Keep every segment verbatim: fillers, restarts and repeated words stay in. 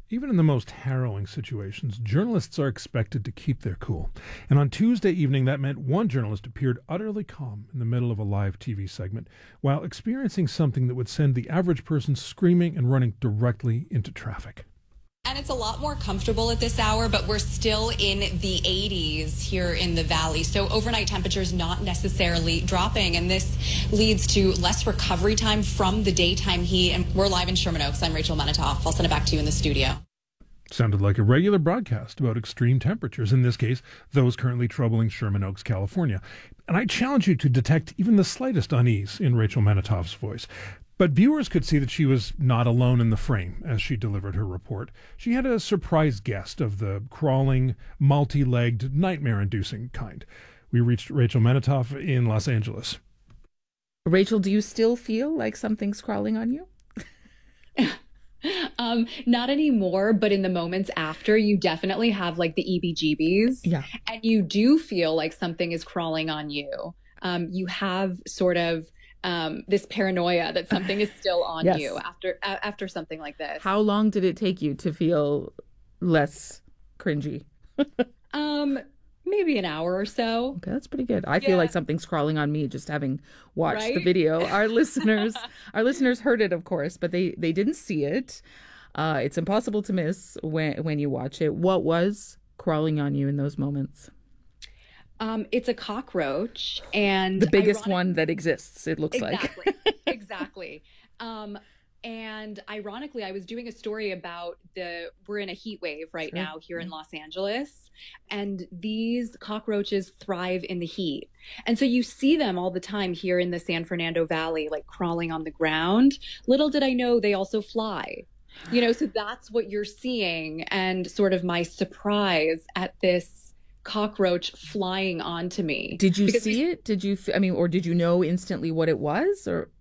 Even in the most harrowing situations, journalists are expected to keep their cool. And on Tuesday evening, that meant one journalist appeared utterly calm in the middle of a live T V segment while experiencing something that would send the average person screaming and running directly into traffic. And it's a lot more comfortable at this hour, but we're still in the eighties here in the valley. So overnight temperatures not necessarily dropping, and this leads to less recovery time from the daytime heat. And we're live in Sherman Oaks. I'm Rachel Menitoff. I'll send it back to you in the studio. Sounded like a regular broadcast about extreme temperatures, in this case, those currently troubling Sherman Oaks, California. And I challenge you to detect even the slightest unease in Rachel Menitoff's voice. But viewers could see that she was not alone in the frame as she delivered her report. She had a surprise guest of the crawling, multi-legged, nightmare-inducing kind. We reached Rachel Menitoff in Los Angeles. Rachel, do you still feel like something's crawling on you? Um, not anymore, but in the moments after, you definitely have like the E B G Bs. Yeah. And you do feel like something is crawling on you. Um, you have sort of um, this paranoia that something is still on Yes. you after uh, after something like this. How long did it take you to feel less cringy? Um, maybe an hour or so. Okay, that's pretty good. I Yeah. feel like something's crawling on me just having watched the Right? video. Our listeners, our listeners heard it, of course, but they they didn't see it. Uh, it's impossible to miss when when you watch it. What was crawling on you in those moments? Um, it's a cockroach, and The biggest ironic- one that exists, it looks Exactly. like. Exactly. Um, and ironically, I was doing a story about the, we're in a heat wave right Sure. now here in Los Angeles, and these cockroaches thrive in the heat. And so you see them all the time here in the San Fernando Valley, like crawling on the ground. Little did I know they also fly. You know, so that's what you're seeing, and sort of my surprise at this cockroach flying onto me. Did you Because see it? Did you, f- I mean, or did you know instantly what it was? Or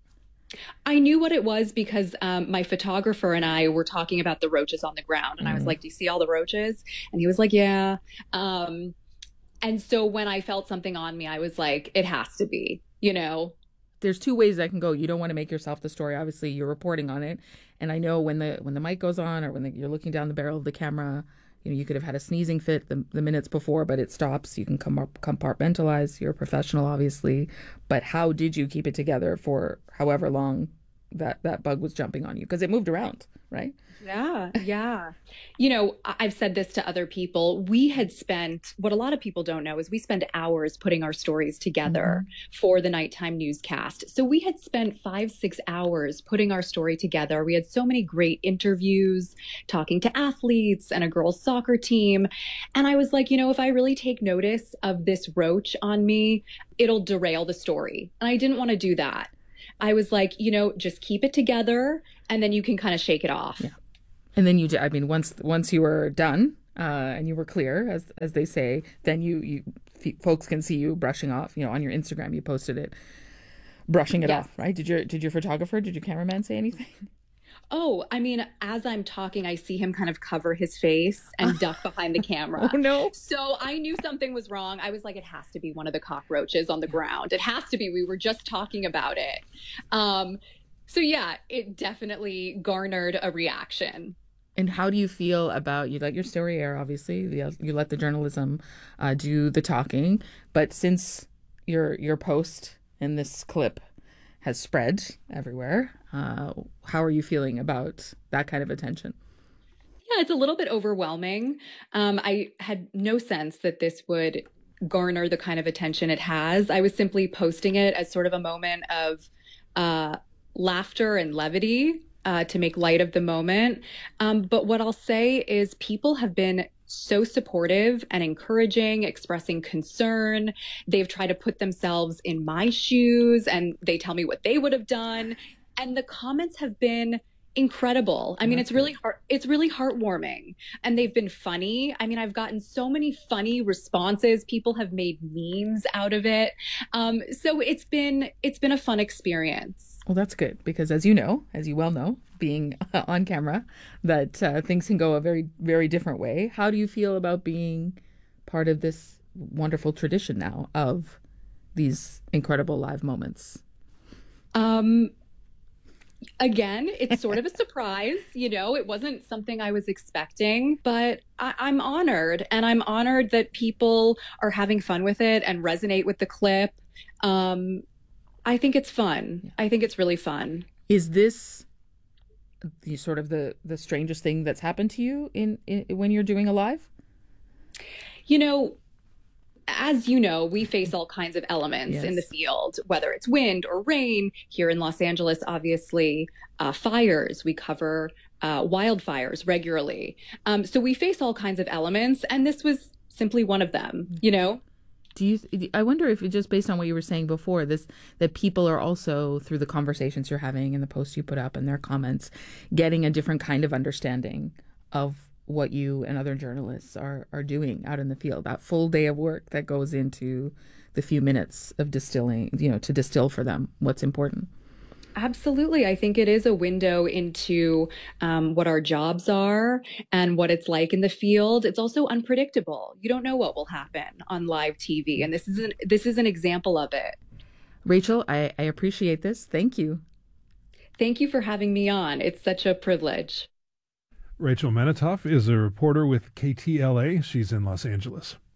I knew what it was because um, my photographer and I were talking about the roaches on the ground. And I was Mhm. like, do you see all the roaches? And he was like, yeah. Um, and so when I felt something on me, I was like, it has to be, you know? there's two ways that can go. You don't want to make yourself the story. Obviously, you're reporting on it. And I know when the when the mic goes on or when the, you're looking down the barrel of the camera, you know, you could have had a sneezing fit the, the minutes before, but it stops. You can com- compartmentalize. You're a professional, obviously. But how did you keep it together for however long that, that bug was jumping on you? Because it moved around, right? Yeah, yeah. You know, I- I've said this to other people. We had spent, what a lot of people don't know is we spend hours putting our stories together for the nighttime newscast. So we had spent five, six hours putting our story together. We had so many great interviews, talking to athletes and a girls' soccer team. And I was like, you know, if I really take notice of this roach on me, it'll derail the story. And I didn't want to do that. I was like, you know, just keep it together and then you can kind of shake it off. Yeah. And then you, I mean, once once you were done uh, and you were clear, as as they say, then you you f- folks can see you brushing off. You know, on your Instagram, you posted it, brushing it Yes. off, right? Did your did your photographer, did your cameraman say anything? Oh, I mean, as I'm talking, I see him kind of cover his face and duck behind the camera. Oh no! So I knew something was wrong. I was like, it has to be one of the cockroaches on the ground. It has to be. We were just talking about it. Um, so yeah, it definitely garnered a reaction. And how do you feel about, you let your story air, obviously, you you let the journalism uh, do the talking, but since your your post and this clip has spread everywhere, uh, how are you feeling about that kind of attention? Yeah, it's a little bit overwhelming. Um, I had no sense that this would garner the kind of attention it has. I was simply posting it as sort of a moment of uh, laughter and levity uh, to make light of the moment. Um, but what I'll say is people have been so supportive and encouraging, expressing concern. They've tried to put themselves in my shoes and they tell me what they would have done. And the comments have been incredible. I mean, That's it's really heart, it's really heartwarming, and they've been funny. I mean, I've gotten so many funny responses. People have made memes out of it. Um, so it's been it's been a fun experience. Well, that's good because, as you know, as you well know, being on camera, that uh, things can go a very, very different way. How do you feel about being part of this wonderful tradition now of these incredible live moments? Um, Again, it's sort of a surprise. You know, it wasn't something I was expecting, but I- I'm honored. And I'm honored that people are having fun with it and resonate with the clip. Um, I think it's fun. I think it's really fun. Is this the sort of the, the strangest thing that's happened to you in, in when you're doing a live? You know, as you know, we face all kinds of elements Yes. in the field, whether it's wind or rain. Here in Los Angeles, obviously, uh, fires. We cover uh, wildfires regularly. Um, so we face all kinds of elements, and this was simply one of them, you know? Do you? I wonder if it just based on what you were saying before, this that people are also through the conversations you're having and the posts you put up and their comments, getting a different kind of understanding of what you and other journalists are are doing out in the field. That full day of work that goes into the few minutes of distilling, you know, to distill for them what's important. Absolutely. I think it is a window into um, what our jobs are and what it's like in the field. It's also unpredictable. You don't know what will happen on live T V. And this is an, this is an example of it. Rachel, I, I appreciate this. Thank you. Thank you for having me on. It's such a privilege. Rachel Menitoff is a reporter with K T L A. She's in Los Angeles.